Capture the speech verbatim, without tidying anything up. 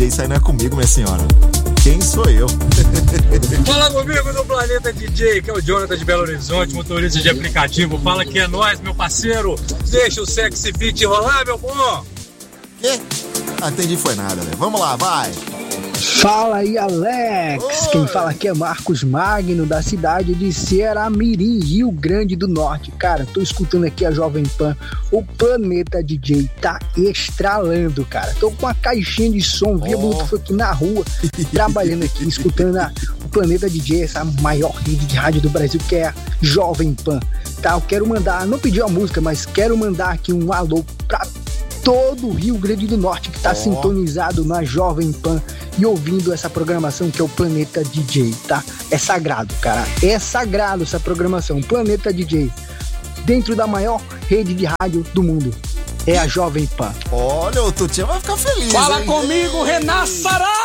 Isso aí não é comigo, minha senhora. Quem sou eu? Fala comigo do Planeta D J, que é o Jonathan de Belo Horizonte, motorista de aplicativo. Fala que é nóis, meu parceiro. Deixa o sexy beat rolar, meu bom. Quê? Ah, entendi, foi nada, né? Vamos lá, vai. Fala aí, Alex. Oi. Quem fala aqui é Marcos Magno, da cidade de Ceará-Mirim, Rio Grande do Norte. Cara, tô escutando aqui a Jovem Pan. O Planeta D J tá estralando, cara. Tô com uma caixinha de som via oh. Bluetooth aqui na rua, trabalhando aqui, escutando a, o Planeta D J, essa maior rede de rádio do Brasil, que é a Jovem Pan. Tá, eu quero mandar, não pedi a música, mas quero mandar aqui um alô pra todo o Rio Grande do Norte que tá oh. sintonizado na Jovem Pan e ouvindo essa programação que é o Planeta D J, tá? É sagrado, cara. É sagrado essa programação. Planeta D J, dentro da maior rede de rádio do mundo. É a Jovem Pan. Olha, o Tutinha vai ficar feliz. Fala hein? comigo, Renan Saraiva!